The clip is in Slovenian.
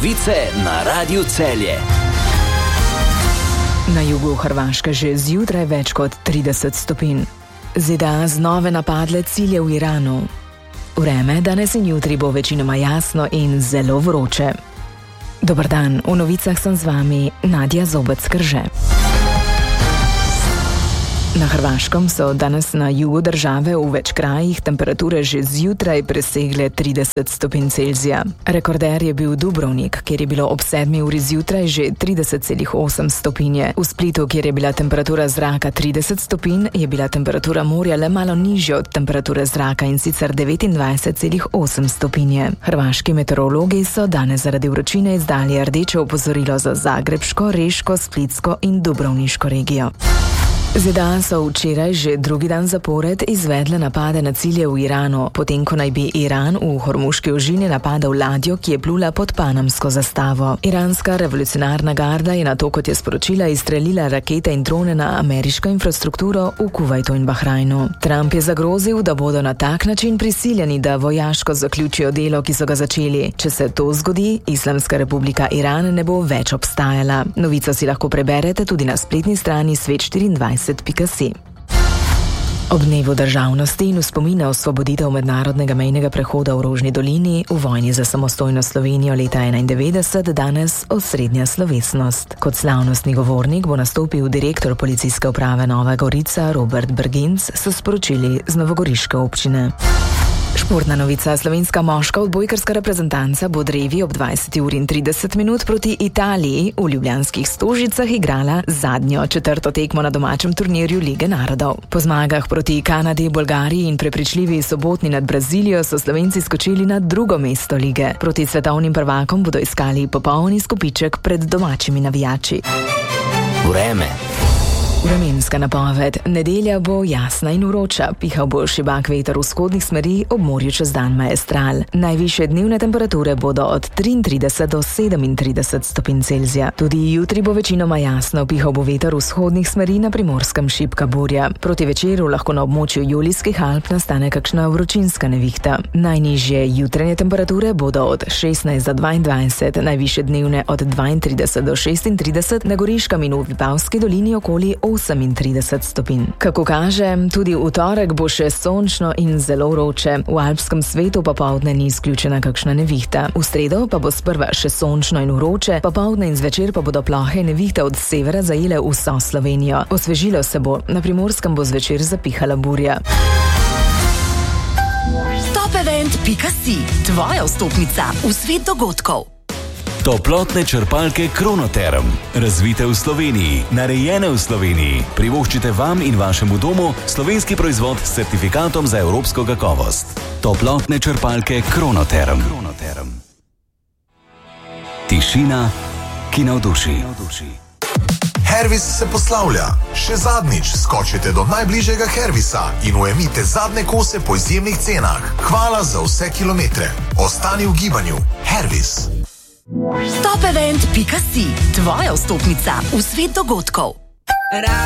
Novice na Radiu Celje. Na jugu Hrvaške že zjutraj več kot 30 stopinj. ZDA znova napadle cilje v Iranu. Vreme danes in jutri bo večinoma jasno in zelo vroče. Dober dan, v novicah sem z vami Nadja Zobec-Krže. Na Hrvaškem so danes na jugu države v več krajih temperature že zjutraj presegle 30 stopinj Celzija. Rekorder je bil Dubrovnik, kjer je bilo ob 7 uri zjutraj že 30,8 stopinje. V Splitu, kjer je bila temperatura zraka 30 stopinj, je bila temperatura morja le malo nižja od temperature zraka, in sicer 29,8 stopinje. Hrvaški meteorologi so danes zaradi vročine izdali rdeče opozorilo za zagrebško, reško, splitsko in dubrovniško regijo. ZDA so včeraj že drugi dan zapored izvedle napade na cilje v Iranu, potem ko naj bi Iran v Hormuški ožini napadal ladjo, ki je plula pod panamsko zastavo. Iranska revolucionarna garda je nato, kot je sporočila, izstrelila rakete in drone na ameriško infrastrukturo v Kuvajtu in Bahrajnu. Trump je zagrozil, da bodo na tak način prisiljeni, da vojaško zaključijo delo, ki so ga začeli. Če se to zgodi, Islamska republika Iran ne bo več obstajala. Novico si lahko preberete tudi na spletni strani Svet24. Ob dnevu državnosti in v spomine osvoboditev mednarodnega mejnega prehoda v Rožni dolini v vojni za samostojno Slovenijo leta 1991 danes osrednja slovesnost. Kot slavnostni govornik bo nastopil direktor policijske uprave Nova Gorica Robert Brginc, so sporočili z novogoriške občine. Športna novica. Slovenska moška odbojkarska reprezentanca bo drevi ob 20:30 proti Italiji v ljubljanskih Stožicah igrala zadnjo četrto tekmo na domačem turnirju Lige narodov. Po zmagah proti Kanadi, Bolgariji in prepričljivi sobotni nad Brazilijo so Slovenci skočili na drugo mesto lige. Proti svetovnim prvakom bodo iskali popolni izkupiček pred domačimi navijači. Vreme. Vremenska napoved. Nedelja bo jasna in vroča, pihal bo šibak veter vzhodnih smeri, ob morju čez dan maestral. Najvišje dnevne temperature bodo od 33 do 37 stopinj Celzija. Tudi jutri bo večinoma jasno, pihal bo veter vzhodnih smeri, na Primorskem šibka burja. Proti večeru lahko na območju Julijskih Alp nastane kakšna vročinska nevihta. Najnižje jutranje temperature bodo od 16 do 22, najvišje dnevne od 32 do 36, na Goriškem in v Vipavski dolini okoli 38 stopinj. Kako kaže, tudi v torek bo še sončno in zelo vroče. V alpskem svetu popoldne ni izključena kakšna nevihta. V sredo pa bo sprva še sončno in vroče, popoldne in zvečer pa bodo plohe nevihte od severa zajele vso Slovenijo. Osvežilo se bo, na Primorskem bo zvečer zapihala burja. Topevent.si, tvoja vstopnica v svet dogodkov. Toplotne črpalke Kronoterm. Razvite v Sloveniji, narejene v Sloveniji. Privoščite vam in vašemu domu slovenski proizvod s certifikatom za evropsko kakovost. Toplotne črpalke Kronoterm. Tišina, ki navduši. Hervis se poslavlja. Še zadnjič skočite do najbližjega Hervisa in ujemite zadnje kose po izjemnih cenah. Hvala za vse kilometre. Ostani v gibanju. Hervis. Topevent.si, tvoja vstopnica v svet dogodkov.